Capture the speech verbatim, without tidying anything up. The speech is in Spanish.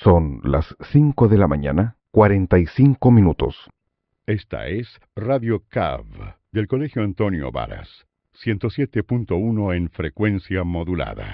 Son las cinco de la mañana, cuarenta y cinco minutos. Esta es Radio C A V del Colegio Antonio Varas, ciento siete punto uno en frecuencia modulada.